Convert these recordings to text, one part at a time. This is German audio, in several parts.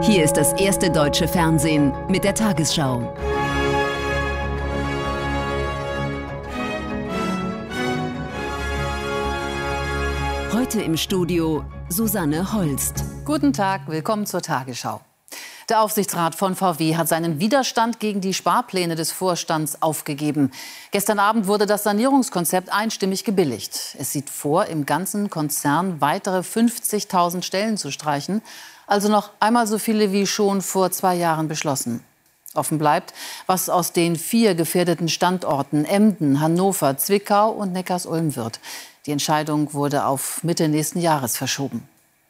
Hier ist das erste deutsche Fernsehen mit der Tagesschau. Heute im Studio Susanne Holst. Guten Tag, willkommen zur Tagesschau. Der Aufsichtsrat von VW hat seinen Widerstand gegen die Sparpläne des Vorstands aufgegeben. Gestern Abend wurde das Sanierungskonzept einstimmig gebilligt. Es sieht vor, im ganzen Konzern weitere 50.000 Stellen zu streichen. Also noch einmal so viele wie schon vor 2 Jahren beschlossen. Offen bleibt, was aus den 4 gefährdeten Standorten Emden, Hannover, Zwickau und Neckarsulm wird. Die Entscheidung wurde auf Mitte nächsten Jahres verschoben.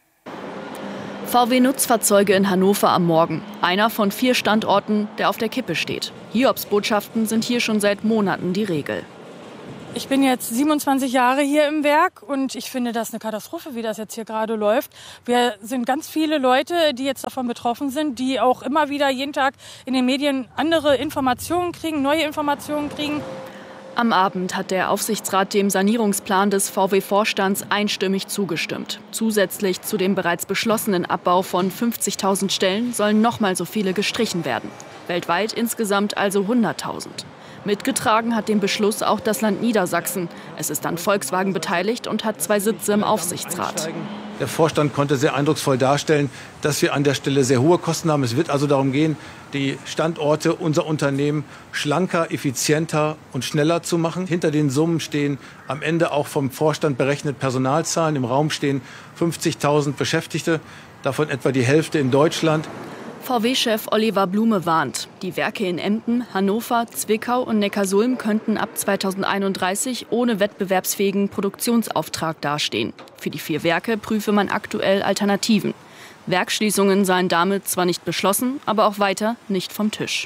VW-Nutzfahrzeuge in Hannover am Morgen. Einer von 4 Standorten, der auf der Kippe steht. Hiobsbotschaften sind hier schon seit Monaten die Regel. Ich bin jetzt 27 Jahre hier im Werk und ich finde das eine Katastrophe, wie das jetzt hier gerade läuft. Wir sind ganz viele Leute, die jetzt davon betroffen sind, die auch immer wieder jeden Tag in den Medien andere Informationen kriegen, neue Informationen kriegen. Am Abend hat der Aufsichtsrat dem Sanierungsplan des VW-Vorstands einstimmig zugestimmt. Zusätzlich zu dem bereits beschlossenen Abbau von 50.000 Stellen sollen noch mal so viele gestrichen werden. Weltweit insgesamt also 100.000. Mitgetragen hat den Beschluss auch das Land Niedersachsen. Es ist an Volkswagen beteiligt und hat 2 Sitze im Aufsichtsrat. Der Vorstand konnte sehr eindrucksvoll darstellen, dass wir an der Stelle sehr hohe Kosten haben. Es wird also darum gehen, die Standorte, unser Unternehmen schlanker, effizienter und schneller zu machen. Hinter den Summen stehen am Ende auch vom Vorstand berechnet Personalzahlen. Im Raum stehen 50.000 Beschäftigte, davon etwa die Hälfte in Deutschland. VW-Chef Oliver Blume warnt, die Werke in Emden, Hannover, Zwickau und Neckarsulm könnten ab 2031 ohne wettbewerbsfähigen Produktionsauftrag dastehen. Für die 4 Werke prüfe man aktuell Alternativen. Werksschließungen seien damit zwar nicht beschlossen, aber auch weiter nicht vom Tisch.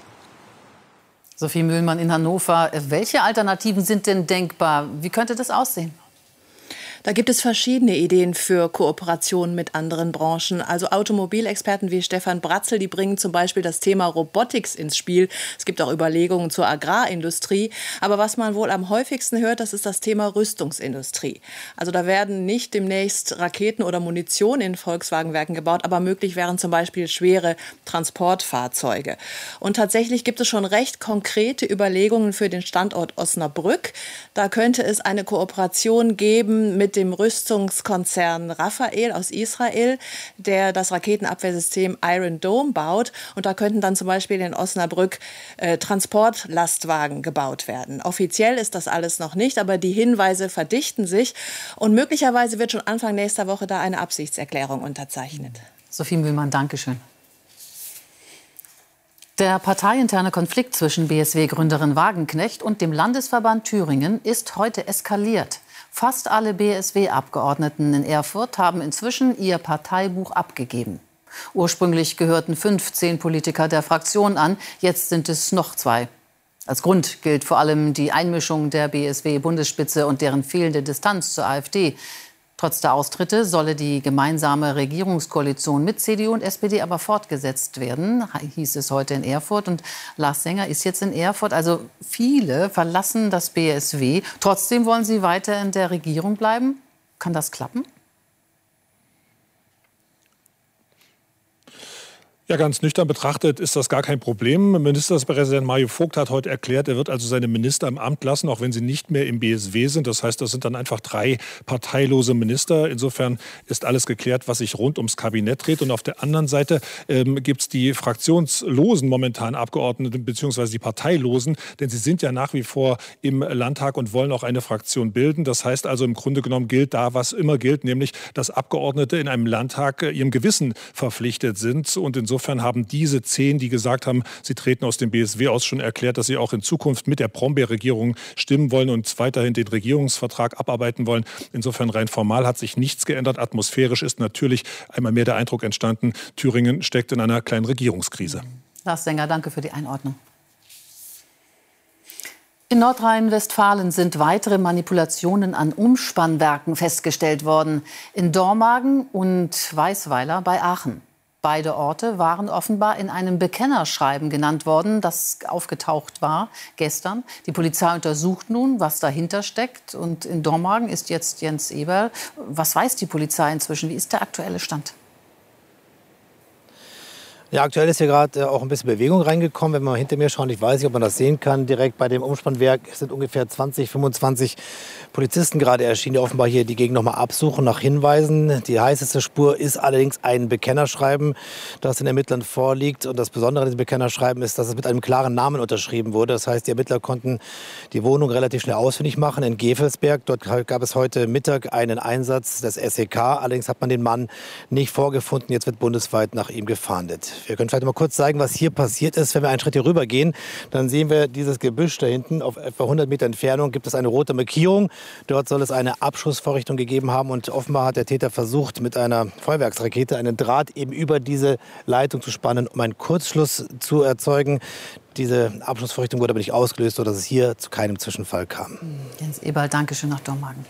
Sophie Mühlmann in Hannover. Welche Alternativen sind denn denkbar? Wie könnte das aussehen? Da gibt es verschiedene Ideen für Kooperationen mit anderen Branchen. Also Automobilexperten wie Stefan Bratzel, die bringen zum Beispiel das Thema Robotics ins Spiel. Es gibt auch Überlegungen zur Agrarindustrie. Aber was man wohl am häufigsten hört, das ist das Thema Rüstungsindustrie. Also da werden nicht demnächst Raketen oder Munition in Volkswagen-Werken gebaut, aber möglich wären zum Beispiel schwere Transportfahrzeuge. Und tatsächlich gibt es schon recht konkrete Überlegungen für den Standort Osnabrück. Da könnte es eine Kooperation geben mit dem Rüstungskonzern Rafael aus Israel, der das Raketenabwehrsystem Iron Dome baut. Und da könnten dann zum Beispiel in Osnabrück Transportlastwagen gebaut werden. Offiziell ist das alles noch nicht, aber die Hinweise verdichten sich. Und möglicherweise wird schon Anfang nächster Woche da eine Absichtserklärung unterzeichnet. Sophie Mühlmann, danke schön. Der parteiinterne Konflikt zwischen BSW-Gründerin Wagenknecht und dem Landesverband Thüringen ist heute eskaliert. Fast alle BSW-Abgeordneten in Erfurt haben inzwischen ihr Parteibuch abgegeben. Ursprünglich gehörten 15 Politiker der Fraktion an, jetzt sind es noch 2. Als Grund gilt vor allem die Einmischung der BSW-Bundesspitze und deren fehlende Distanz zur AfD. Trotz der Austritte solle die gemeinsame Regierungskoalition mit CDU und SPD aber fortgesetzt werden, hieß es heute in Erfurt. Und Lars Sänger ist jetzt in Erfurt. Also viele verlassen das BSW. Trotzdem wollen sie weiter in der Regierung bleiben. Kann das klappen? Ja, ganz nüchtern betrachtet ist das gar kein Problem. Ministerpräsident Mario Vogt hat heute erklärt, er wird also seine Minister im Amt lassen, auch wenn sie nicht mehr im BSW sind. Das heißt, das sind dann einfach 3 parteilose Minister. Insofern ist alles geklärt, was sich rund ums Kabinett dreht. Und auf der anderen Seite gibt es die fraktionslosen momentan Abgeordneten bzw. die Parteilosen, denn sie sind ja nach wie vor im Landtag und wollen auch eine Fraktion bilden. Das heißt also, im Grunde genommen gilt da, was immer gilt, nämlich, dass Abgeordnete in einem Landtag ihrem Gewissen verpflichtet sind. Und insofern haben diese 10, die gesagt haben, sie treten aus dem BSW aus, schon erklärt, dass sie auch in Zukunft mit der Brombeer-Regierung stimmen wollen und weiterhin den Regierungsvertrag abarbeiten wollen. Insofern rein formal hat sich nichts geändert. Atmosphärisch ist natürlich einmal mehr der Eindruck entstanden, Thüringen steckt in einer kleinen Regierungskrise. Lars Sänger, danke für die Einordnung. In Nordrhein-Westfalen sind weitere Manipulationen an Umspannwerken festgestellt worden. In Dormagen und Weißweiler bei Aachen. Beide Orte waren offenbar in einem Bekennerschreiben genannt worden, das aufgetaucht war gestern. Die Polizei untersucht nun, was dahinter steckt. Und in Dormagen ist jetzt Jens Eberl. Was weiß die Polizei inzwischen? Wie ist der aktuelle Stand? Ja, aktuell ist hier gerade auch ein bisschen Bewegung reingekommen. Wenn wir mal hinter mir schauen, ich weiß nicht, ob man das sehen kann, direkt bei dem Umspannwerk sind ungefähr 20, 25 Polizisten gerade erschienen, die offenbar hier die Gegend nochmal absuchen nach Hinweisen. Die heißeste Spur ist allerdings ein Bekennerschreiben, das den Ermittlern vorliegt. Und das Besondere an diesem Bekennerschreiben ist, dass es mit einem klaren Namen unterschrieben wurde. Das heißt, die Ermittler konnten die Wohnung relativ schnell ausfindig machen in Gevelsberg. Dort gab es heute Mittag einen Einsatz des SEK. Allerdings hat man den Mann nicht vorgefunden. Jetzt wird bundesweit nach ihm gefahndet. Wir können vielleicht mal kurz zeigen, was hier passiert ist. Wenn wir einen Schritt hier rüber gehen, dann sehen wir dieses Gebüsch da hinten. Auf etwa 100 Meter Entfernung gibt es eine rote Markierung. Dort soll es eine Abschussvorrichtung gegeben haben. Und offenbar hat der Täter versucht, mit einer Feuerwerksrakete einen Draht eben über diese Leitung zu spannen, um einen Kurzschluss zu erzeugen. Diese Abschussvorrichtung wurde aber nicht ausgelöst, sodass es hier zu keinem Zwischenfall kam. Jens Eberl, danke schön nach Dormagen.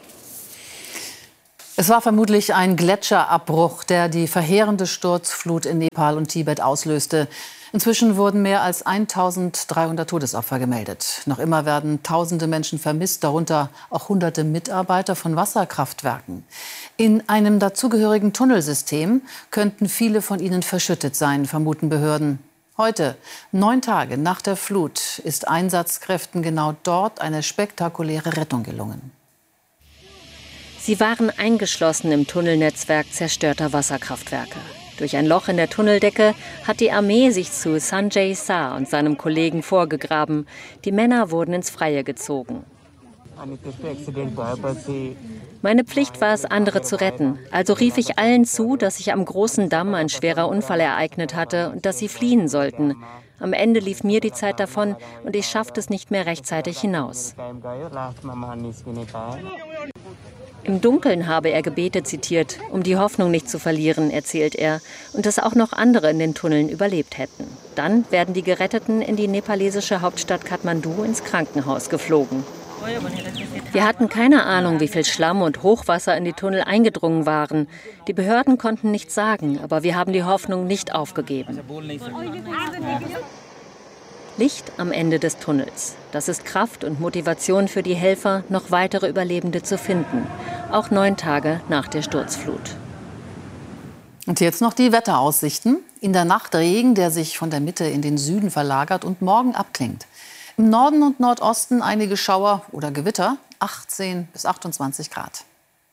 Es war vermutlich ein Gletscherabbruch, der die verheerende Sturzflut in Nepal und Tibet auslöste. Inzwischen wurden mehr als 1300 Todesopfer gemeldet. Noch immer werden tausende Menschen vermisst, darunter auch hunderte Mitarbeiter von Wasserkraftwerken. In einem dazugehörigen Tunnelsystem könnten viele von ihnen verschüttet sein, vermuten Behörden. Heute, 9 Tage nach der Flut, ist Einsatzkräften genau dort eine spektakuläre Rettung gelungen. Sie waren eingeschlossen im Tunnelnetzwerk zerstörter Wasserkraftwerke. Durch ein Loch in der Tunneldecke hat die Armee sich zu Sanjay Shah und seinem Kollegen vorgegraben. Die Männer wurden ins Freie gezogen. Meine Pflicht war es, andere zu retten. Also rief ich allen zu, dass sich am großen Damm ein schwerer Unfall ereignet hatte und dass sie fliehen sollten. Am Ende lief mir die Zeit davon und ich schaffte es nicht mehr rechtzeitig hinaus. Im Dunkeln habe er Gebete zitiert, um die Hoffnung nicht zu verlieren, erzählt er, und dass auch noch andere in den Tunneln überlebt hätten. Dann werden die Geretteten in die nepalesische Hauptstadt Kathmandu ins Krankenhaus geflogen. Wir hatten keine Ahnung, wie viel Schlamm und Hochwasser in die Tunnel eingedrungen waren. Die Behörden konnten nichts sagen, aber wir haben die Hoffnung nicht aufgegeben. Licht am Ende des Tunnels. Das ist Kraft und Motivation für die Helfer, noch weitere Überlebende zu finden. Auch 9 Tage nach der Sturzflut. Und jetzt noch die Wetteraussichten. In der Nacht Regen, der sich von der Mitte in den Süden verlagert und morgen abklingt. Im Norden und Nordosten einige Schauer oder Gewitter, 18 bis 28 Grad.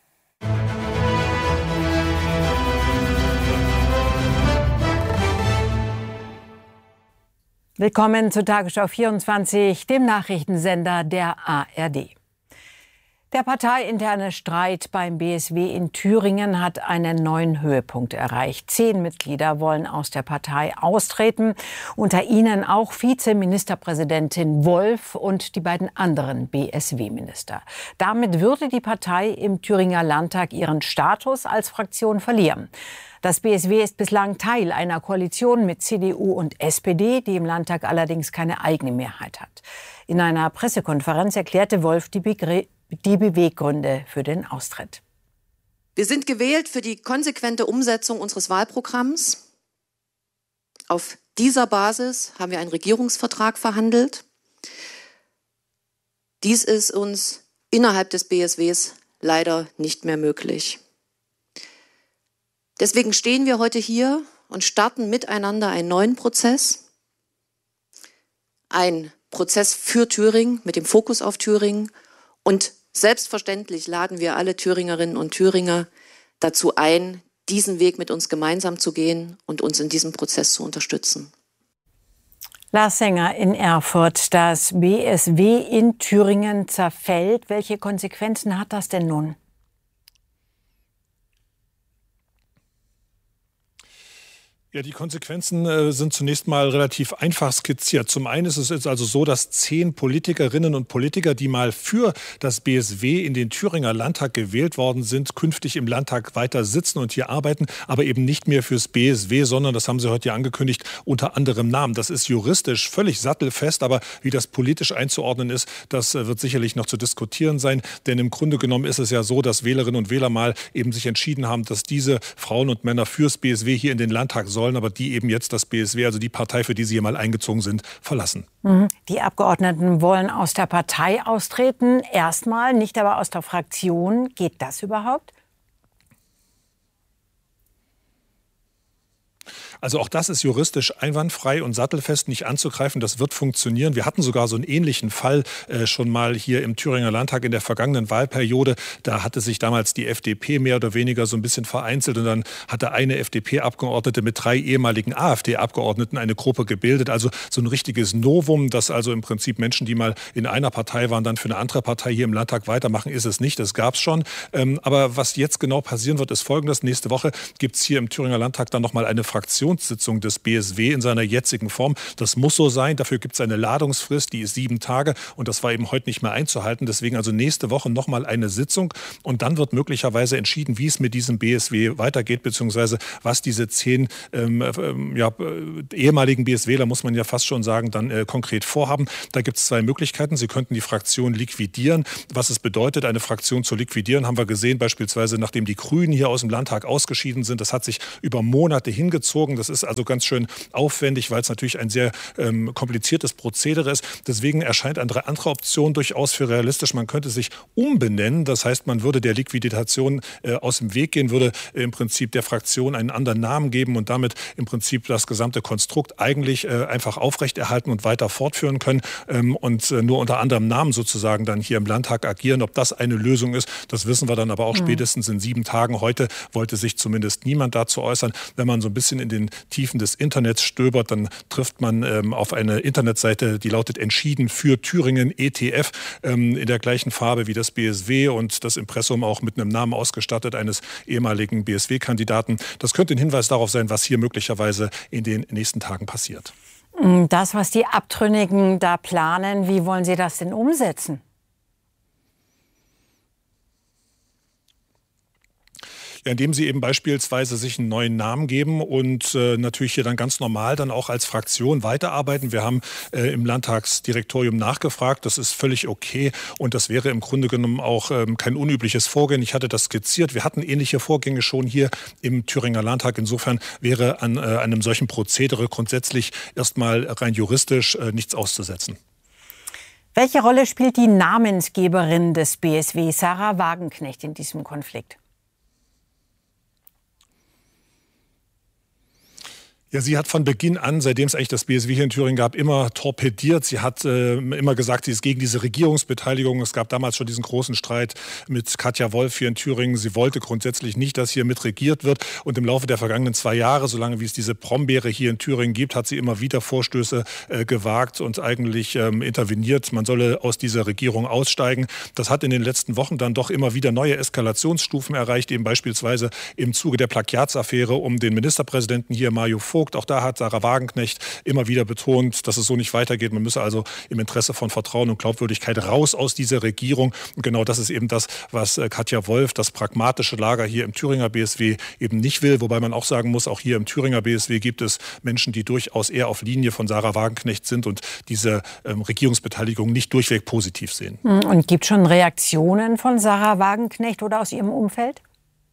Willkommen zu Tagesschau 24, dem Nachrichtensender der ARD. Der parteiinterne Streit beim BSW in Thüringen hat einen neuen Höhepunkt erreicht. 10 Mitglieder wollen aus der Partei austreten, unter ihnen auch Vizeministerpräsidentin Wolf und die beiden anderen BSW-Minister. Damit würde die Partei im Thüringer Landtag ihren Status als Fraktion verlieren. Das BSW ist bislang Teil einer Koalition mit CDU und SPD, die im Landtag allerdings keine eigene Mehrheit hat. In einer Pressekonferenz erklärte Wolf die Beweggründe für den Austritt. Wir sind gewählt für die konsequente Umsetzung unseres Wahlprogramms. Auf dieser Basis haben wir einen Regierungsvertrag verhandelt. Dies ist uns innerhalb des BSWs leider nicht mehr möglich. Deswegen stehen wir heute hier und starten miteinander einen neuen Prozess. Ein Prozess für Thüringen mit dem Fokus auf Thüringen. Und selbstverständlich laden wir alle Thüringerinnen und Thüringer dazu ein, diesen Weg mit uns gemeinsam zu gehen und uns in diesem Prozess zu unterstützen. Lars Sänger in Erfurt. Das BSW in Thüringen zerfällt. Welche Konsequenzen hat das denn nun? Ja, die Konsequenzen sind zunächst mal relativ einfach skizziert. Zum einen ist es jetzt also so, dass 10 Politikerinnen und Politiker, die mal für das BSW in den Thüringer Landtag gewählt worden sind, künftig im Landtag weiter sitzen und hier arbeiten, aber eben nicht mehr fürs BSW, sondern, das haben Sie heute ja angekündigt, unter anderem Namen. Das ist juristisch völlig sattelfest, aber wie das politisch einzuordnen ist, das wird sicherlich noch zu diskutieren sein. Denn im Grunde genommen ist es ja so, dass Wählerinnen und Wähler mal eben sich entschieden haben, dass diese Frauen und Männer fürs BSW hier in den Landtag sollen, aber die eben jetzt das BSW, also die Partei, für die sie hier mal eingezogen sind, verlassen. Die Abgeordneten wollen aus der Partei austreten, erstmal, nicht aber aus der Fraktion. Geht das überhaupt? Also auch das ist juristisch einwandfrei und sattelfest nicht anzugreifen. Das wird funktionieren. Wir hatten sogar so einen ähnlichen Fall schon mal hier im Thüringer Landtag in der vergangenen Wahlperiode. Da hatte sich damals die FDP mehr oder weniger so ein bisschen vereinzelt und dann hatte eine FDP-Abgeordnete mit 3 ehemaligen AfD-Abgeordneten eine Gruppe gebildet. Also so ein richtiges Novum, dass also im Prinzip Menschen, die mal in einer Partei waren, dann für eine andere Partei hier im Landtag weitermachen, ist es nicht. Das gab es schon. Aber was jetzt genau passieren wird, ist Folgendes. Nächste Woche gibt es hier im Thüringer Landtag dann nochmal eine Fraktionssitzung des BSW in seiner jetzigen Form. Das muss so sein. Dafür gibt es eine Ladungsfrist, die ist 7 Tage. Und das war eben heute nicht mehr einzuhalten. Deswegen also nächste Woche nochmal eine Sitzung. Und dann wird möglicherweise entschieden, wie es mit diesem BSW weitergeht, beziehungsweise was diese 10 ehemaligen BSWler, muss man ja fast schon sagen, dann konkret vorhaben. Da gibt es 2 Möglichkeiten. Sie könnten die Fraktion liquidieren. Was es bedeutet, eine Fraktion zu liquidieren, haben wir gesehen, beispielsweise nachdem die Grünen hier aus dem Landtag ausgeschieden sind. Das hat sich über Monate hingezogen. Das ist also ganz schön aufwendig, weil es natürlich ein sehr kompliziertes Prozedere ist. Deswegen erscheint eine andere Option durchaus für realistisch. Man könnte sich umbenennen. Das heißt, man würde der Liquidation aus dem Weg gehen, würde im Prinzip der Fraktion einen anderen Namen geben und damit im Prinzip das gesamte Konstrukt eigentlich einfach aufrechterhalten und weiter fortführen können und nur unter anderem Namen sozusagen dann hier im Landtag agieren. Ob das eine Lösung ist, das wissen wir dann aber auch spätestens in 7 Tagen. Heute wollte sich zumindest niemand dazu äußern. Wenn man so ein bisschen in den Tiefen des Internets stöbert, dann trifft man auf eine Internetseite, die lautet Entschieden für Thüringen ETF, in der gleichen Farbe wie das BSW und das Impressum auch mit einem Namen ausgestattet eines ehemaligen BSW-Kandidaten. Das könnte ein Hinweis darauf sein, was hier möglicherweise in den nächsten Tagen passiert. Das, was die Abtrünnigen da planen, wie wollen Sie das denn umsetzen? Ja, indem sie eben beispielsweise sich einen neuen Namen geben und natürlich hier dann ganz normal dann auch als Fraktion weiterarbeiten. Wir haben im Landtagsdirektorium nachgefragt, das ist völlig okay und das wäre im Grunde genommen auch kein unübliches Vorgehen. Ich hatte das skizziert, wir hatten ähnliche Vorgänge schon hier im Thüringer Landtag. Insofern wäre an einem solchen Prozedere grundsätzlich erstmal rein juristisch nichts auszusetzen. Welche Rolle spielt die Namensgeberin des BSW, Sarah Wagenknecht, in diesem Konflikt? Ja, sie hat von Beginn an, seitdem es eigentlich das BSW hier in Thüringen gab, immer torpediert. Sie hat immer gesagt, sie ist gegen diese Regierungsbeteiligung. Es gab damals schon diesen großen Streit mit Katja Wolf hier in Thüringen. Sie wollte grundsätzlich nicht, dass hier mit regiert wird. Und im Laufe der vergangenen 2 Jahre, solange wie es diese Brombeere hier in Thüringen gibt, hat sie immer wieder Vorstöße gewagt und eigentlich interveniert. Man solle aus dieser Regierung aussteigen. Das hat in den letzten Wochen dann doch immer wieder neue Eskalationsstufen erreicht, eben beispielsweise im Zuge der Plagiatsaffäre um den Ministerpräsidenten hier, Mario Vogt. Auch da hat Sarah Wagenknecht immer wieder betont, dass es so nicht weitergeht. Man müsse also im Interesse von Vertrauen und Glaubwürdigkeit raus aus dieser Regierung. Und genau das ist eben das, was Katja Wolf, das pragmatische Lager hier im Thüringer BSW, eben nicht will. Wobei man auch sagen muss, auch hier im Thüringer BSW gibt es Menschen, die durchaus eher auf Linie von Sarah Wagenknecht sind und diese Regierungsbeteiligung nicht durchweg positiv sehen. Und gibt es schon Reaktionen von Sarah Wagenknecht oder aus ihrem Umfeld?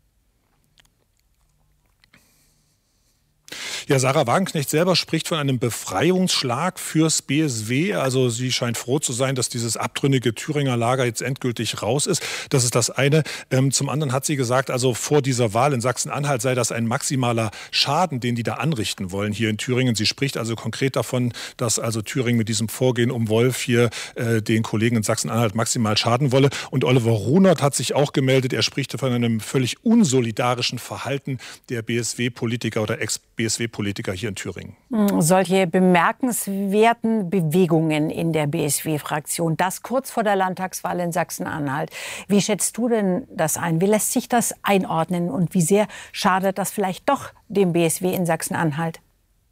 Ja, Sarah Wagenknecht selber spricht von einem Befreiungsschlag fürs BSW. Also sie scheint froh zu sein, dass dieses abtrünnige Thüringer Lager jetzt endgültig raus ist. Das ist das eine. Zum anderen hat sie gesagt, also vor dieser Wahl in Sachsen-Anhalt sei das ein maximaler Schaden, den die da anrichten wollen hier in Thüringen. Sie spricht also konkret davon, dass also Thüringen mit diesem Vorgehen um Wolf hier den Kollegen in Sachsen-Anhalt maximal schaden wolle. Und Oliver Runert hat sich auch gemeldet. Er spricht von einem völlig unsolidarischen Verhalten der BSW-Politiker oder Ex-BSW-Politiker hier in Thüringen. Solche bemerkenswerten Bewegungen in der BSW-Fraktion, das kurz vor der Landtagswahl in Sachsen-Anhalt. Wie schätzt du denn das ein? Wie lässt sich das einordnen und wie sehr schadet das vielleicht doch dem BSW in Sachsen-Anhalt?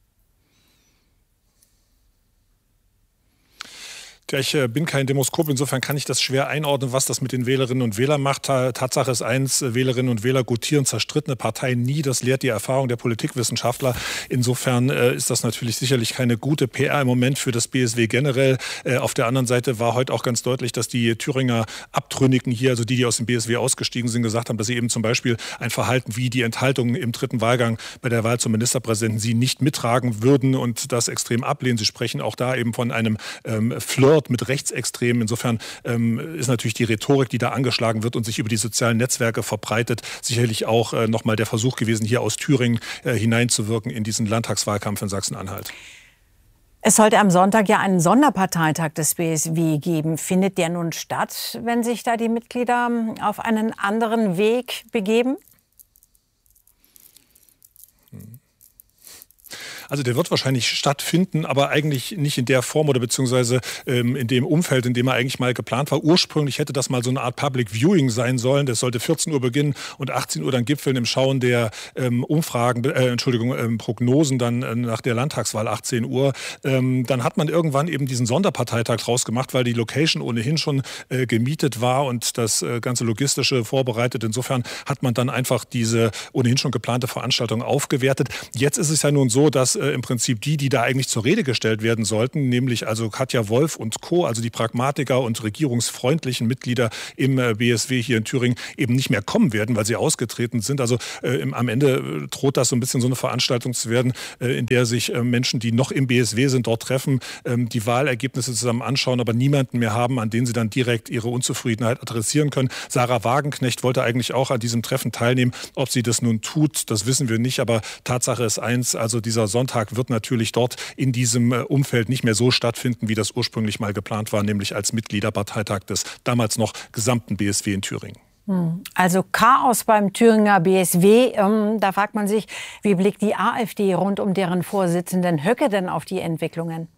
Ja, ich bin kein Demoskop, insofern kann ich das schwer einordnen, was das mit den Wählerinnen und Wählern macht. Tatsache ist eins, Wählerinnen und Wähler gutieren zerstrittene Parteien nie. Das lehrt die Erfahrung der Politikwissenschaftler. Insofern ist das natürlich sicherlich keine gute PR im Moment für das BSW generell. Auf der anderen Seite war heute auch ganz deutlich, dass die Thüringer Abtrünnigen hier, also die aus dem BSW ausgestiegen sind, gesagt haben, dass sie eben zum Beispiel ein Verhalten wie die Enthaltung im 3. Wahlgang bei der Wahl zum Ministerpräsidenten sie nicht mittragen würden und das extrem ablehnen. Sie sprechen auch da eben von einem Flirt gehört mit Rechtsextremen. Insofern ist natürlich die Rhetorik, die da angeschlagen wird und sich über die sozialen Netzwerke verbreitet, sicherlich auch nochmal der Versuch gewesen, hier aus Thüringen hineinzuwirken in diesen Landtagswahlkampf in Sachsen-Anhalt. Es sollte am Sonntag ja einen Sonderparteitag des BSW geben. Findet der nun statt, wenn sich da die Mitglieder auf einen anderen Weg begeben? Also der wird wahrscheinlich stattfinden, aber eigentlich nicht in der Form oder beziehungsweise in dem Umfeld, in dem er eigentlich mal geplant war. Ursprünglich hätte das mal so eine Art Public Viewing sein sollen. Das sollte 14 Uhr beginnen und 18 Uhr dann gipfeln im Schauen der Prognosen dann nach der Landtagswahl 18 Uhr. Dann hat man irgendwann eben diesen Sonderparteitag draus gemacht, weil die Location ohnehin schon gemietet war und das ganze Logistische vorbereitet. Insofern hat man dann einfach diese ohnehin schon geplante Veranstaltung aufgewertet. Jetzt ist es ja nun so, dass im Prinzip die da eigentlich zur Rede gestellt werden sollten, nämlich also Katja Wolf und Co., also die Pragmatiker und regierungsfreundlichen Mitglieder im BSW hier in Thüringen, eben nicht mehr kommen werden, weil sie ausgetreten sind. Also am Ende droht das so ein bisschen so eine Veranstaltung zu werden, in der sich Menschen, die noch im BSW sind, dort treffen, die Wahlergebnisse zusammen anschauen, aber niemanden mehr haben, an den sie dann direkt ihre Unzufriedenheit adressieren können. Sarah Wagenknecht wollte eigentlich auch an diesem Treffen teilnehmen. Ob sie das nun tut, das wissen wir nicht, aber Tatsache ist eins, also dieser Sonntag wird natürlich dort in diesem Umfeld nicht mehr so stattfinden, wie das ursprünglich mal geplant war, nämlich als Mitgliederparteitag des damals noch gesamten BSW in Thüringen. Also Chaos beim Thüringer BSW. Da fragt man sich, wie blickt die AfD rund um deren Vorsitzenden Höcke denn auf die Entwicklungen?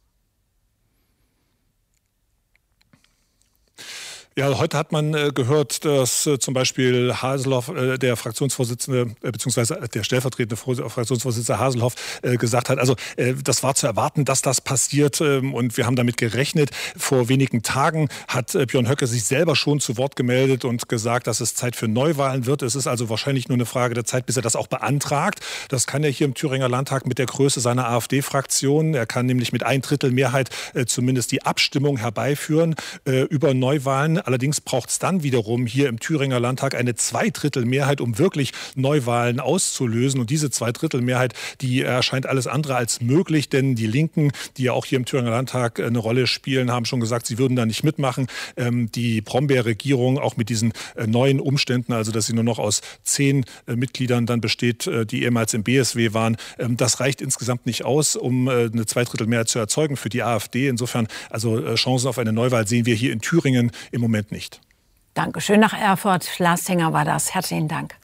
Ja, heute hat man gehört, dass zum Beispiel Haselhoff, der Fraktionsvorsitzende, beziehungsweise der stellvertretende Fraktionsvorsitzende Haselhoff gesagt hat, also das war zu erwarten, dass das passiert und wir haben damit gerechnet. Vor wenigen Tagen hat Björn Höcke sich selber schon zu Wort gemeldet und gesagt, dass es Zeit für Neuwahlen wird. Es ist also wahrscheinlich nur eine Frage der Zeit, bis er das auch beantragt. Das kann er hier im Thüringer Landtag mit der Größe seiner AfD-Fraktion. Er kann nämlich mit 1/3 Mehrheit zumindest die Abstimmung herbeiführen über Neuwahlen. Allerdings braucht es dann wiederum hier im Thüringer Landtag eine 2/3 Mehrheit, um wirklich Neuwahlen auszulösen. Und diese 2/3 Mehrheit, die erscheint alles andere als möglich, denn die Linken, die ja auch hier im Thüringer Landtag eine Rolle spielen, haben schon gesagt, sie würden da nicht mitmachen. Die Brombeer-Regierung, auch mit diesen neuen Umständen, also dass sie nur noch aus 10 Mitgliedern dann besteht, die ehemals im BSW waren, das reicht insgesamt nicht aus, um eine 2/3 Mehrheit zu erzeugen für die AfD. Insofern, also Chancen auf eine Neuwahl sehen wir hier in Thüringen im Moment nicht. Dankeschön nach Erfurt. Lars Tenger war das. Herzlichen Dank.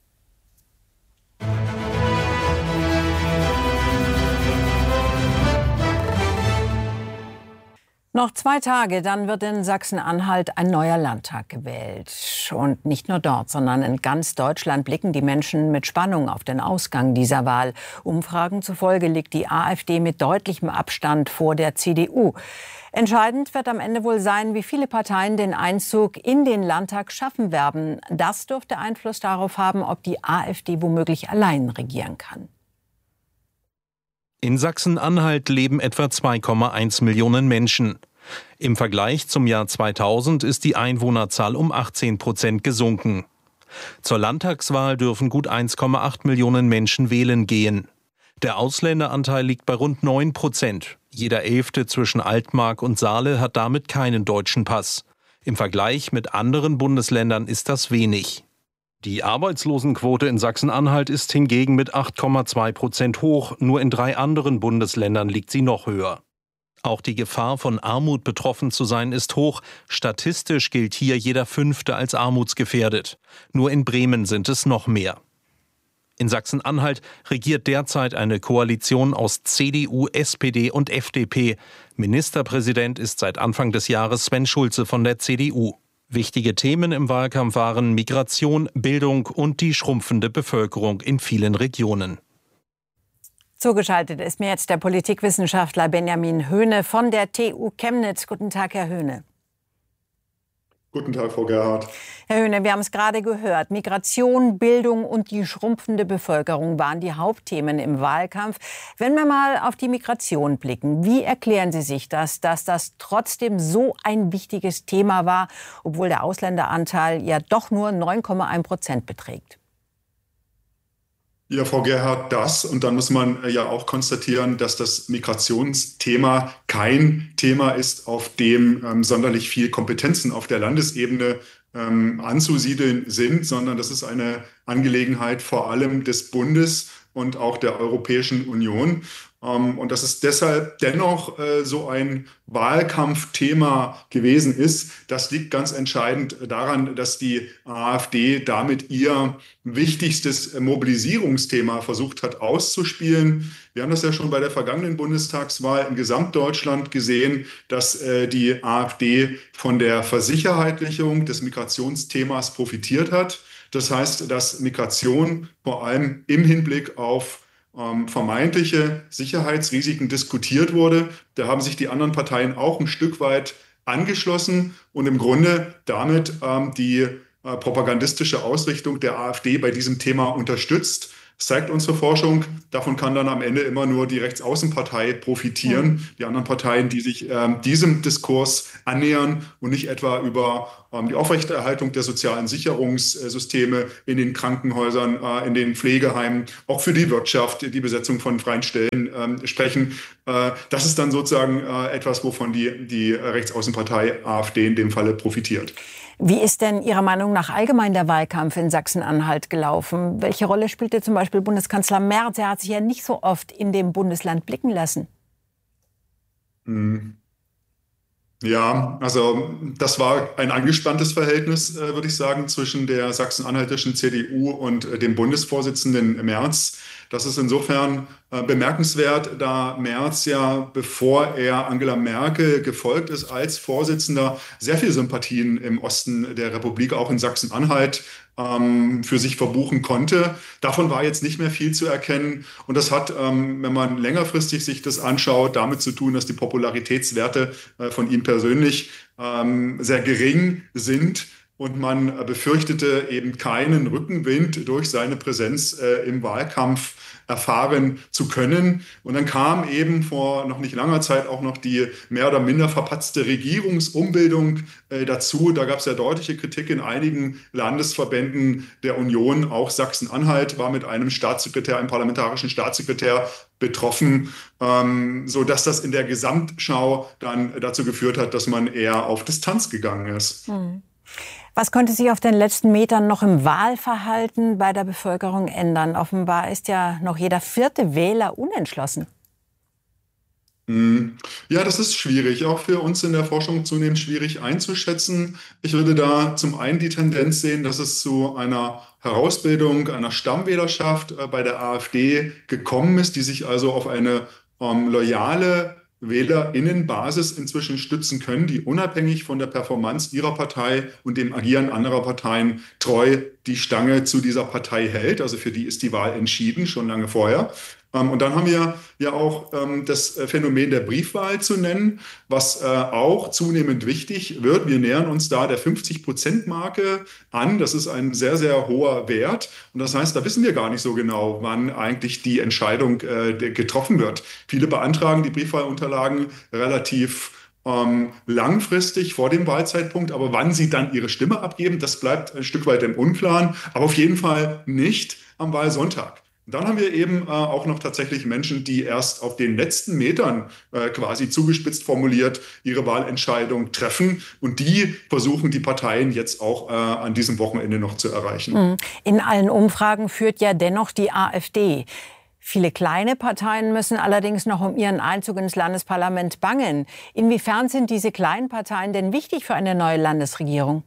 Noch 2 Tage, dann wird in Sachsen-Anhalt ein neuer Landtag gewählt. Und nicht nur dort, sondern in ganz Deutschland blicken die Menschen mit Spannung auf den Ausgang dieser Wahl. Umfragen zufolge liegt die AfD mit deutlichem Abstand vor der CDU. Entscheidend wird am Ende wohl sein, wie viele Parteien den Einzug in den Landtag schaffen werden. Das dürfte Einfluss darauf haben, ob die AfD womöglich allein regieren kann. In Sachsen-Anhalt leben etwa 2,1 Millionen Menschen. Im Vergleich zum Jahr 2000 ist die Einwohnerzahl um 18% gesunken. Zur Landtagswahl dürfen gut 1,8 Millionen Menschen wählen gehen. Der Ausländeranteil liegt bei rund 9%. Jeder 11. zwischen Altmark und Saale hat damit keinen deutschen Pass. Im Vergleich mit anderen Bundesländern ist das wenig. Die Arbeitslosenquote in Sachsen-Anhalt ist hingegen mit 8,2% hoch. Nur in 3 anderen Bundesländern liegt sie noch höher. Auch die Gefahr, von Armut betroffen zu sein, ist hoch. Statistisch gilt hier jeder 5. als armutsgefährdet. Nur in Bremen sind es noch mehr. In Sachsen-Anhalt regiert derzeit eine Koalition aus CDU, SPD und FDP. Ministerpräsident ist seit Anfang des Jahres Sven Schulze von der CDU. Wichtige Themen im Wahlkampf waren Migration, Bildung und die schrumpfende Bevölkerung in vielen Regionen. Zugeschaltet ist mir jetzt der Politikwissenschaftler Benjamin Höhne von der TU Chemnitz. Guten Tag, Herr Höhne. Guten Tag, Frau Gerhardt. Herr Höhne, wir haben es gerade gehört. Migration, Bildung und die schrumpfende Bevölkerung waren die Hauptthemen im Wahlkampf. Wenn wir mal auf die Migration blicken, wie erklären Sie sich das, dass das trotzdem so ein wichtiges Thema war, obwohl der Ausländeranteil ja doch nur 9,1% beträgt? Ja, Frau Gerhardt, das. Und dann muss man ja auch konstatieren, dass das Migrationsthema kein Thema ist, auf dem sonderlich viel Kompetenzen auf der Landesebene anzusiedeln sind, sondern das ist eine Angelegenheit vor allem des Bundes und auch der Europäischen Union. Und dass es deshalb dennoch so ein Wahlkampfthema gewesen ist, das liegt ganz entscheidend daran, dass die AfD damit ihr wichtigstes Mobilisierungsthema versucht hat auszuspielen. Wir haben das ja schon bei der vergangenen Bundestagswahl in Gesamtdeutschland gesehen, dass die AfD von der Versicherheitlichung des Migrationsthemas profitiert hat. Das heißt, dass Migration vor allem im Hinblick auf vermeintliche Sicherheitsrisiken diskutiert wurde. Da haben sich die anderen Parteien auch ein Stück weit angeschlossen und im Grunde damit die propagandistische Ausrichtung der AfD bei diesem Thema unterstützt. Das zeigt unsere Forschung. Davon kann dann am Ende immer nur die Rechtsaußenpartei profitieren. Die anderen Parteien, die sich diesem Diskurs annähern und nicht etwa über die Aufrechterhaltung der sozialen Sicherungssysteme in den Krankenhäusern, in den Pflegeheimen, auch für die Wirtschaft, die Besetzung von freien Stellen sprechen. Das ist dann sozusagen etwas, wovon die Rechtsaußenpartei AfD in dem Falle profitiert. Wie ist denn Ihrer Meinung nach allgemein der Wahlkampf in Sachsen-Anhalt gelaufen? Welche Rolle spielte zum Beispiel Bundeskanzler Merz? Er hat sich ja nicht so oft in dem Bundesland blicken lassen. Ja, also das war ein angespanntes Verhältnis, würde ich sagen, zwischen der sachsen-anhaltischen CDU und dem Bundesvorsitzenden Merz. Das ist insofern bemerkenswert, da Merz ja, bevor er Angela Merkel gefolgt ist als Vorsitzender, sehr viel Sympathien im Osten der Republik, auch in Sachsen-Anhalt, für sich verbuchen konnte. Davon war jetzt nicht mehr viel zu erkennen. Und das hat, wenn man längerfristig sich das anschaut, damit zu tun, dass die Popularitätswerte von ihm persönlich sehr gering sind. Und man befürchtete eben keinen Rückenwind durch seine Präsenz im Wahlkampf erfahren zu können. Und dann kam eben vor noch nicht langer Zeit auch noch die mehr oder minder verpatzte Regierungsumbildung dazu. Da gab es ja deutliche Kritik in einigen Landesverbänden der Union. Auch Sachsen-Anhalt war mit einem Staatssekretär, einem parlamentarischen Staatssekretär betroffen, sodass das in der Gesamtschau dann dazu geführt hat, dass man eher auf Distanz gegangen ist. Was konnte sich auf den letzten Metern noch im Wahlverhalten bei der Bevölkerung ändern? Offenbar ist ja noch jeder vierte Wähler unentschlossen. Ja, das ist schwierig, auch für uns in der Forschung zunehmend schwierig einzuschätzen. Ich würde da zum einen die Tendenz sehen, dass es zu einer Herausbildung einer Stammwählerschaft bei der AfD gekommen ist, die sich also auf eine loyale WählerInnenbasis inzwischen stützen können, die unabhängig von der Performance ihrer Partei und dem Agieren anderer Parteien treu die Stange zu dieser Partei hält. Also für die ist die Wahl entschieden, schon lange vorher. Und dann haben wir ja auch das Phänomen der Briefwahl zu nennen, was auch zunehmend wichtig wird. Wir nähern uns da der 50%-Marke an. Das ist ein sehr, sehr hoher Wert. Und das heißt, da wissen wir gar nicht so genau, wann eigentlich die Entscheidung getroffen wird. Viele beantragen die Briefwahlunterlagen relativ langfristig vor dem Wahlzeitpunkt, aber wann sie dann ihre Stimme abgeben, das bleibt ein Stück weit im Unklaren, aber auf jeden Fall nicht am Wahlsonntag. Dann haben wir eben auch noch tatsächlich Menschen, die erst auf den letzten Metern quasi zugespitzt formuliert ihre Wahlentscheidung treffen. Und die versuchen die Parteien jetzt auch an diesem Wochenende noch zu erreichen. In allen Umfragen führt ja dennoch die AfD. Viele kleine Parteien müssen allerdings noch um ihren Einzug ins Landesparlament bangen. Inwiefern sind diese kleinen Parteien denn wichtig für eine neue Landesregierung?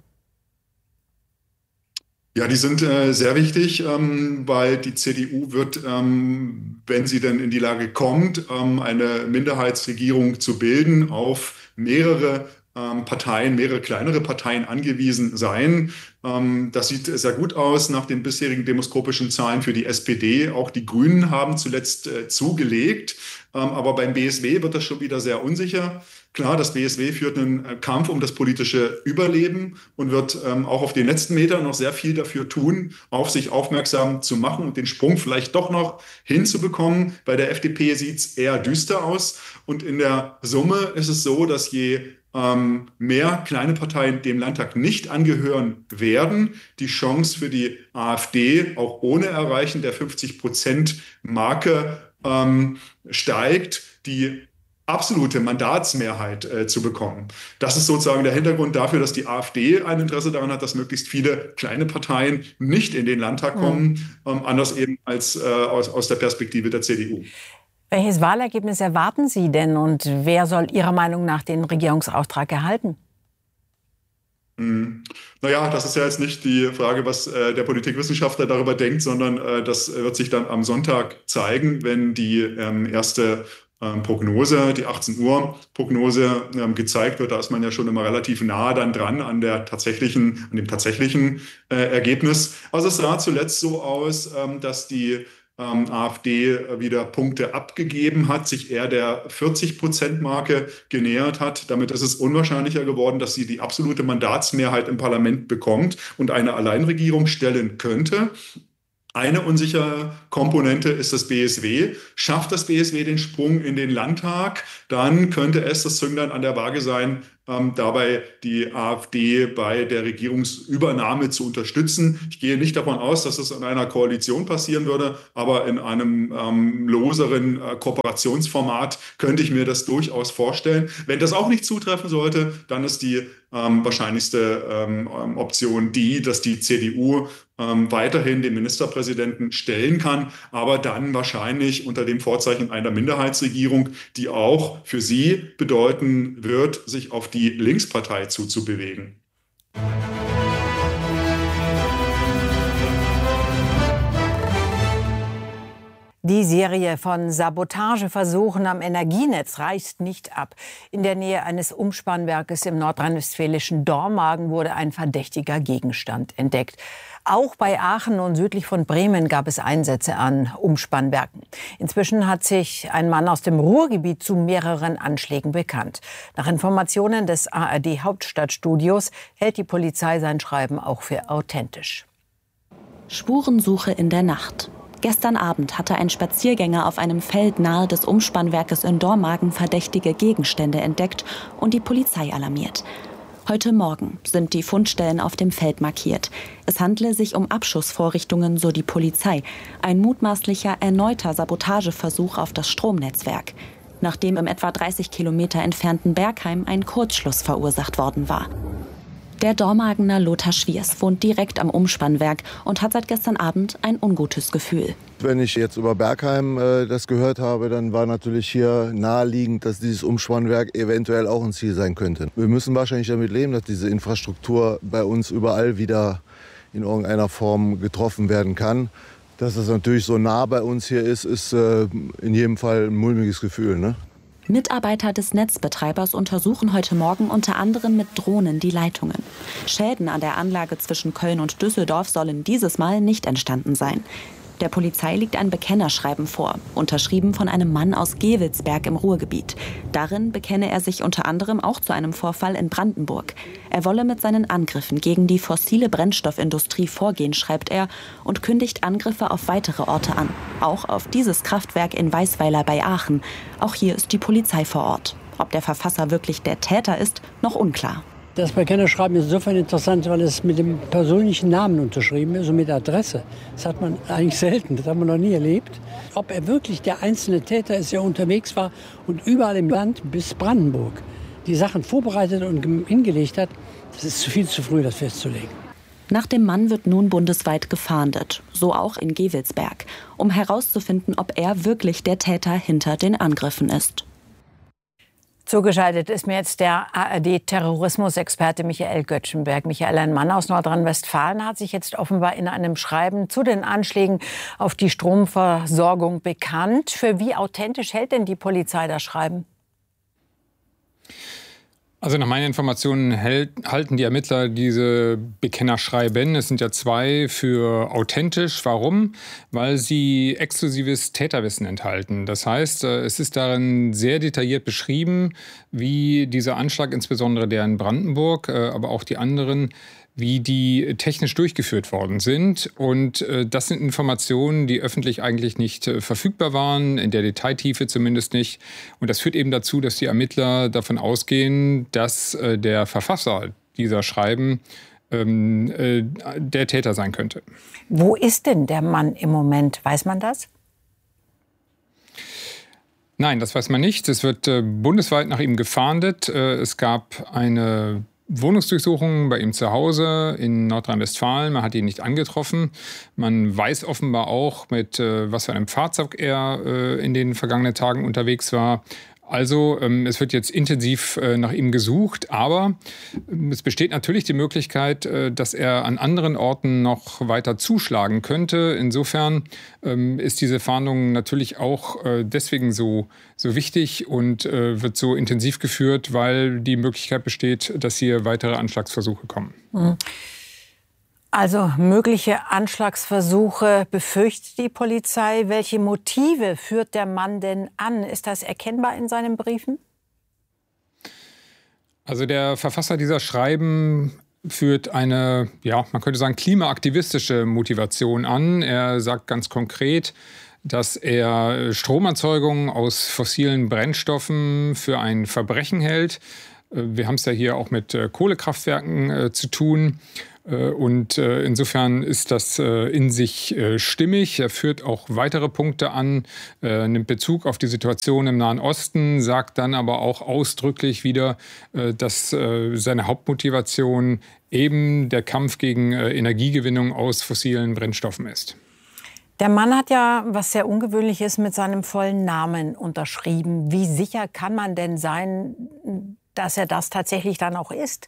Ja, die sind sehr wichtig, weil die CDU wird, wenn sie denn in die Lage kommt, eine Minderheitsregierung zu bilden, auf mehrere Parteien, mehrere kleinere Parteien angewiesen sein. Das sieht sehr gut aus nach den bisherigen demoskopischen Zahlen für die SPD. Auch die Grünen haben zuletzt zugelegt. Aber beim BSW wird das schon wieder sehr unsicher. Klar, das BSW führt einen Kampf um das politische Überleben und wird auch auf den letzten Metern noch sehr viel dafür tun, auf sich aufmerksam zu machen und den Sprung vielleicht doch noch hinzubekommen. Bei der FDP sieht es eher düster aus. Und in der Summe ist es so, dass je mehr kleine Parteien dem Landtag nicht angehören werden, die Chance für die AfD auch ohne Erreichen der 50%-Marke steigt, die absolute Mandatsmehrheit zu bekommen. Das ist sozusagen der Hintergrund dafür, dass die AfD ein Interesse daran hat, dass möglichst viele kleine Parteien nicht in den Landtag kommen, anders eben als aus der Perspektive der CDU. Welches Wahlergebnis erwarten Sie denn und wer soll Ihrer Meinung nach den Regierungsauftrag erhalten? Naja, das ist ja jetzt nicht die Frage, was der Politikwissenschaftler darüber denkt, sondern das wird sich dann am Sonntag zeigen, wenn die erste Prognose, die 18 Uhr Prognose gezeigt wird. Da ist man ja schon immer relativ nah dann dran an dem tatsächlichen Ergebnis. Also es sah zuletzt so aus, dass die AfD wieder Punkte abgegeben hat, sich eher der 40%-Marke genähert hat. Damit ist es unwahrscheinlicher geworden, dass sie die absolute Mandatsmehrheit im Parlament bekommt und eine Alleinregierung stellen könnte. Eine unsichere Komponente ist das BSW. Schafft das BSW den Sprung in den Landtag, dann könnte es das Zünglein an der Waage sein, dabei die AfD bei der Regierungsübernahme zu unterstützen. Ich gehe nicht davon aus, dass es in einer Koalition passieren würde, aber in einem loseren Kooperationsformat könnte ich mir das durchaus vorstellen. Wenn das auch nicht zutreffen sollte, dann ist die wahrscheinlichste Option die, dass die CDU weiterhin den Ministerpräsidenten stellen kann, aber dann wahrscheinlich unter dem Vorzeichen einer Minderheitsregierung, die auch für sie bedeuten wird, sich auf die Linkspartei zuzubewegen. Die Serie von Sabotageversuchen am Energienetz reißt nicht ab. In der Nähe eines Umspannwerkes im nordrhein-westfälischen Dormagen wurde ein verdächtiger Gegenstand entdeckt. Auch bei Aachen und südlich von Bremen gab es Einsätze an Umspannwerken. Inzwischen hat sich ein Mann aus dem Ruhrgebiet zu mehreren Anschlägen bekannt. Nach Informationen des ARD-Hauptstadtstudios hält die Polizei sein Schreiben auch für authentisch. Spurensuche in der Nacht. Gestern Abend hatte ein Spaziergänger auf einem Feld nahe des Umspannwerkes in Dormagen verdächtige Gegenstände entdeckt und die Polizei alarmiert. Heute Morgen sind die Fundstellen auf dem Feld markiert. Es handle sich um Abschussvorrichtungen, so die Polizei. Ein mutmaßlicher erneuter Sabotageversuch auf das Stromnetzwerk, nachdem im etwa 30 Kilometer entfernten Bergheim ein Kurzschluss verursacht worden war. Der Dormagener Lothar Schwiers wohnt direkt am Umspannwerk und hat seit gestern Abend ein ungutes Gefühl. Wenn ich jetzt über Bergheim das gehört habe, dann war natürlich hier naheliegend, dass dieses Umspannwerk eventuell auch ein Ziel sein könnte. Wir müssen wahrscheinlich damit leben, dass diese Infrastruktur bei uns überall wieder in irgendeiner Form getroffen werden kann. Dass es natürlich so nah bei uns hier ist in jedem Fall ein mulmiges Gefühl, ne? Mitarbeiter des Netzbetreibers untersuchen heute Morgen unter anderem mit Drohnen die Leitungen. Schäden an der Anlage zwischen Köln und Düsseldorf sollen dieses Mal nicht entstanden sein. Der Polizei liegt ein Bekennerschreiben vor, unterschrieben von einem Mann aus Gevelsberg im Ruhrgebiet. Darin bekenne er sich unter anderem auch zu einem Vorfall in Brandenburg. Er wolle mit seinen Angriffen gegen die fossile Brennstoffindustrie vorgehen, schreibt er, und kündigt Angriffe auf weitere Orte an. Auch auf dieses Kraftwerk in Weißweiler bei Aachen. Auch hier ist die Polizei vor Ort. Ob der Verfasser wirklich der Täter ist, noch unklar. Das Bekennerschreiben ist insofern interessant, weil es mit dem persönlichen Namen unterschrieben ist und mit Adresse. Das hat man eigentlich selten, das hat man noch nie erlebt. Ob er wirklich der einzelne Täter ist, der unterwegs war und überall im Land bis Brandenburg die Sachen vorbereitet und hingelegt hat, das ist viel zu früh, das festzulegen. Nach dem Mann wird nun bundesweit gefahndet, so auch in Gevelsberg, um herauszufinden, ob er wirklich der Täter hinter den Angriffen ist. Zugeschaltet ist mir jetzt der ARD-Terrorismusexperte Michael Göttschenberg. Michael, ein Mann aus Nordrhein-Westfalen hat sich jetzt offenbar in einem Schreiben zu den Anschlägen auf die Stromversorgung bekannt. Für wie authentisch hält denn die Polizei das Schreiben? Also nach meinen Informationen halten die Ermittler diese Bekennerschreiben, es sind ja 2, für authentisch. Warum? Weil sie exklusives Täterwissen enthalten. Das heißt, es ist darin sehr detailliert beschrieben, wie dieser Anschlag, insbesondere der in Brandenburg, aber auch die anderen, wie die technisch durchgeführt worden sind. Und das sind Informationen, die öffentlich eigentlich nicht verfügbar waren, in der Detailtiefe zumindest nicht. Und das führt eben dazu, dass die Ermittler davon ausgehen, dass der Verfasser dieser Schreiben der Täter sein könnte. Wo ist denn der Mann im Moment? Weiß man das? Nein, das weiß man nicht. Es wird bundesweit nach ihm gefahndet. Es gab eine Wohnungsdurchsuchung bei ihm zu Hause in Nordrhein-Westfalen. Man hat ihn nicht angetroffen. Man weiß offenbar auch, mit was für einem Fahrzeug er in den vergangenen Tagen unterwegs war. Also es wird jetzt intensiv nach ihm gesucht, aber es besteht natürlich die Möglichkeit, dass er an anderen Orten noch weiter zuschlagen könnte. Insofern ist diese Fahndung natürlich auch deswegen so wichtig und wird so intensiv geführt, weil die Möglichkeit besteht, dass hier weitere Anschlagsversuche kommen. Also mögliche Anschlagsversuche befürchtet die Polizei. Welche Motive führt der Mann denn an? Ist das erkennbar in seinen Briefen? Also der Verfasser dieser Schreiben führt eine, man könnte sagen, klimaaktivistische Motivation an. Er sagt ganz konkret, dass er Stromerzeugung aus fossilen Brennstoffen für ein Verbrechen hält. Wir haben es ja hier auch mit Kohlekraftwerken zu tun. Und insofern ist das in sich stimmig. Er führt auch weitere Punkte an, nimmt Bezug auf die Situation im Nahen Osten, sagt dann aber auch ausdrücklich wieder, dass seine Hauptmotivation eben der Kampf gegen Energiegewinnung aus fossilen Brennstoffen ist. Der Mann hat ja, was sehr ungewöhnlich ist, mit seinem vollen Namen unterschrieben. Wie sicher kann man denn sein, dass er das tatsächlich dann auch ist?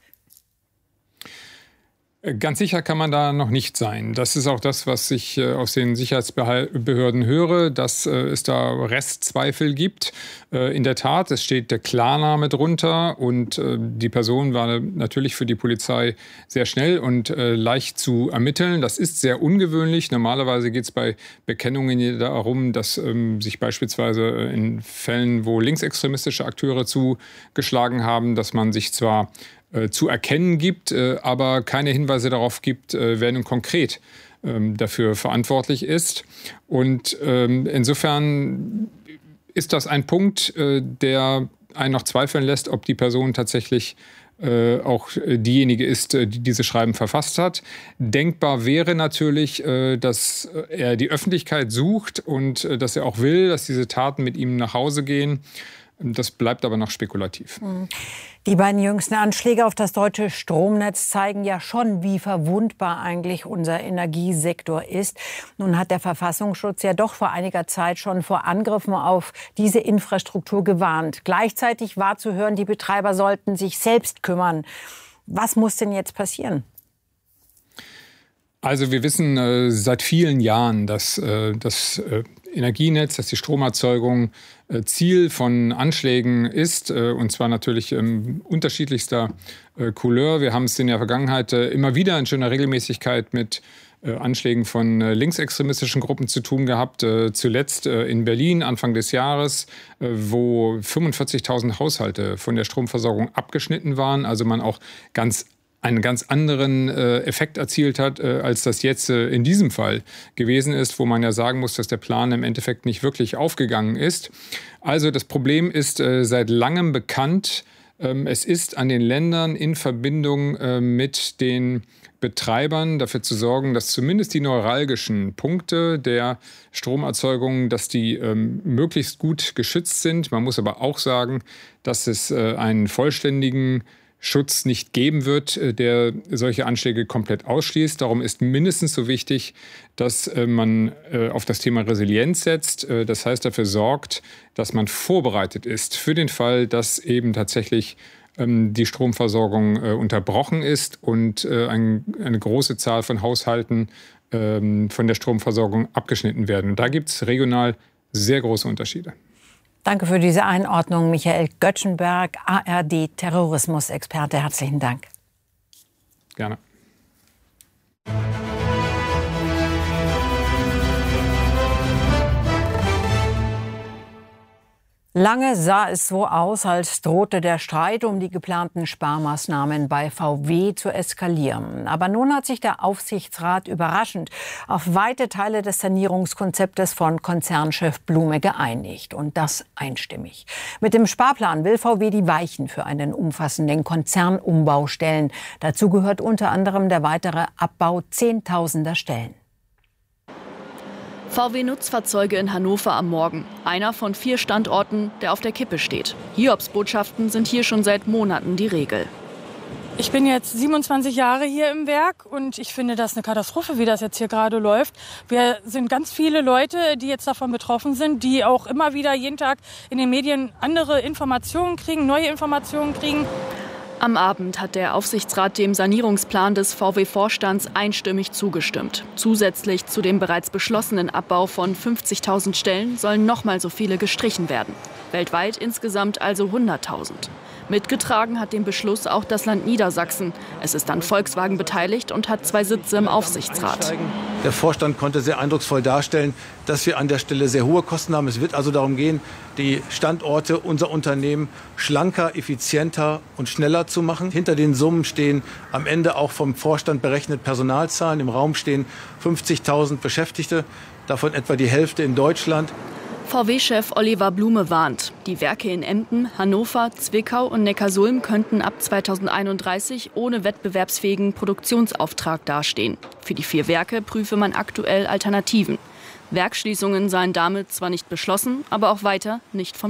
Ganz sicher kann man da noch nicht sein. Das ist auch das, was ich aus den Sicherheitsbehörden höre, dass es da Restzweifel gibt. In der Tat, es steht der Klarname drunter und die Person war natürlich für die Polizei sehr schnell und leicht zu ermitteln. Das ist sehr ungewöhnlich. Normalerweise geht es bei Bekennungen darum, dass sich beispielsweise in Fällen, wo linksextremistische Akteure zugeschlagen haben, dass man sich zwar zu erkennen gibt, aber keine Hinweise darauf gibt, wer nun konkret dafür verantwortlich ist. Und insofern ist das ein Punkt, der einen noch zweifeln lässt, ob die Person tatsächlich auch diejenige ist, die diese Schreiben verfasst hat. Denkbar wäre natürlich, dass er die Öffentlichkeit sucht und dass er auch will, dass diese Taten mit ihm nach Hause gehen. Das bleibt aber noch spekulativ. Die beiden jüngsten Anschläge auf das deutsche Stromnetz zeigen ja schon, wie verwundbar eigentlich unser Energiesektor ist. Nun hat der Verfassungsschutz ja doch vor einiger Zeit schon vor Angriffen auf diese Infrastruktur gewarnt. Gleichzeitig war zu hören, die Betreiber sollten sich selbst kümmern. Was muss denn jetzt passieren? Also wir wissen seit vielen Jahren, dass das Energienetz, dass die Stromerzeugung Ziel von Anschlägen ist, und zwar natürlich unterschiedlichster Couleur. Wir haben es in der Vergangenheit immer wieder in schöner Regelmäßigkeit mit Anschlägen von linksextremistischen Gruppen zu tun gehabt. Zuletzt in Berlin Anfang des Jahres, wo 45.000 Haushalte von der Stromversorgung abgeschnitten waren. Also man auch einen ganz anderen Effekt erzielt hat, als das jetzt in diesem Fall gewesen ist, wo man ja sagen muss, dass der Plan im Endeffekt nicht wirklich aufgegangen ist. Also das Problem ist seit langem bekannt. Es ist an den Ländern in Verbindung mit den Betreibern dafür zu sorgen, dass zumindest die neuralgischen Punkte der Stromerzeugung, dass die möglichst gut geschützt sind. Man muss aber auch sagen, dass es einen vollständigen Schutz nicht geben wird, der solche Anschläge komplett ausschließt. Darum ist mindestens so wichtig, dass man auf das Thema Resilienz setzt. Das heißt, dafür sorgt, dass man vorbereitet ist für den Fall, dass eben tatsächlich die Stromversorgung unterbrochen ist und eine große Zahl von Haushalten von der Stromversorgung abgeschnitten werden. Und da gibt es regional sehr große Unterschiede. Danke für diese Einordnung, Michael Göttschenberg, ARD-Terrorismusexperte. Herzlichen Dank. Gerne. Lange sah es so aus, als drohte der Streit um die geplanten Sparmaßnahmen bei VW zu eskalieren. Aber nun hat sich der Aufsichtsrat überraschend auf weite Teile des Sanierungskonzeptes von Konzernchef Blume geeinigt. Und das einstimmig. Mit dem Sparplan will VW die Weichen für einen umfassenden Konzernumbau stellen. Dazu gehört unter anderem der weitere Abbau Zehntausender Stellen. VW-Nutzfahrzeuge in Hannover am Morgen. Einer von 4 Standorten, der auf der Kippe steht. Hiobsbotschaften sind hier schon seit Monaten die Regel. Ich bin jetzt 27 Jahre hier im Werk und ich finde das eine Katastrophe, wie das jetzt hier gerade läuft. Wir sind ganz viele Leute, die jetzt davon betroffen sind, die auch immer wieder jeden Tag in den Medien andere Informationen kriegen, neue Informationen kriegen. Am Abend hat der Aufsichtsrat dem Sanierungsplan des VW-Vorstands einstimmig zugestimmt. Zusätzlich zu dem bereits beschlossenen Abbau von 50.000 Stellen sollen nochmal so viele gestrichen werden. Weltweit insgesamt also 100.000. Mitgetragen hat den Beschluss auch das Land Niedersachsen. Es ist an Volkswagen beteiligt und hat 2 Sitze im Aufsichtsrat. Der Vorstand konnte sehr eindrucksvoll darstellen, dass wir an der Stelle sehr hohe Kosten haben. Es wird also darum gehen, die Standorte, unser Unternehmen schlanker, effizienter und schneller zu machen. Hinter den Summen stehen am Ende auch vom Vorstand berechnet Personalzahlen. Im Raum stehen 50.000 Beschäftigte, davon etwa die Hälfte in Deutschland. VW-Chef Oliver Blume warnt, die Werke in Emden, Hannover, Zwickau und Neckarsulm könnten ab 2031 ohne wettbewerbsfähigen Produktionsauftrag dastehen. Für die 4 Werke prüfe man aktuell Alternativen. Werksschließungen seien damit zwar nicht beschlossen, aber auch weiter nicht vom